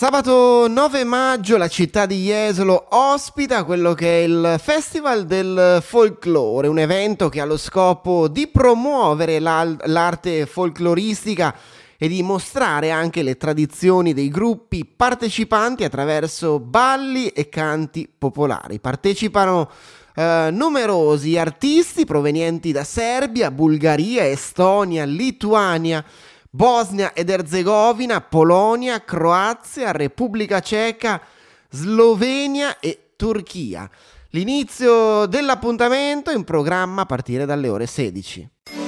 Sabato 9 maggio la città di Jesolo ospita quello che è il Festival del Folklore, un evento che ha lo scopo di promuovere l'arte folkloristica e di mostrare anche le tradizioni dei gruppi partecipanti attraverso balli e canti popolari. Partecipano numerosi artisti provenienti da Serbia, Bulgaria, Estonia, Lituania, Bosnia ed Erzegovina, Polonia, Croazia, Repubblica Ceca, Slovenia e Turchia. L'inizio dell'appuntamento è in programma a partire dalle ore 16.